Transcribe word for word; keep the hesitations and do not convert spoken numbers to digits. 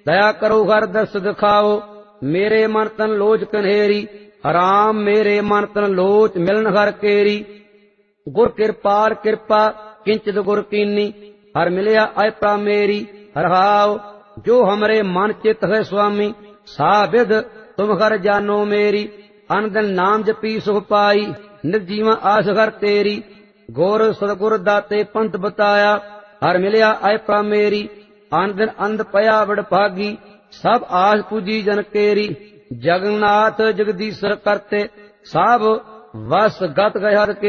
दया करो हर दस दिखाओ मेरे मन तन लोच कन्हेरी राम मेरे मन तन लोच मिलन हर केरी गुर कृपाल कृपा किंचित गुर कीनी हर मिलिया ऐपा मेरी हरहाओ जो हमरे मन चित है स्वामी साबिद तुम हर जानो मेरी अन दिन नाम जपी सुख पाई निर्जीवा आस हर तेरी गुर सतगुर दाते पंथ बताया हर मिलिया ऐपा मेरी अन दिन अंध पया बड़ भागी सब आस पूजी जन केरी जगन्नाथ जगदीश्वर करते सब वस गत गए हर के